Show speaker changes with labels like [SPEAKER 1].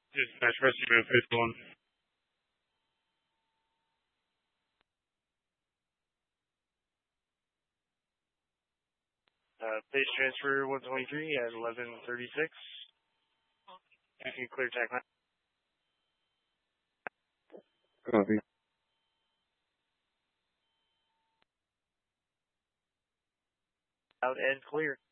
[SPEAKER 1] Dispatch rescue move, phase one. Base transfer 123 at 11:36. You can clear tack line.
[SPEAKER 2] Copy.
[SPEAKER 1] Out and clear.